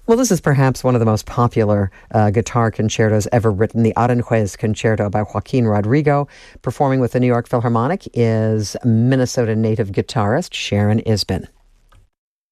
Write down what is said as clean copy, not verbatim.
Well, this is perhaps one of the most popular guitar concertos ever written. The Aranjuez Concerto by Joaquin Rodrigo. Performing with the New York Philharmonic is Minnesota native guitarist Sharon Isbin.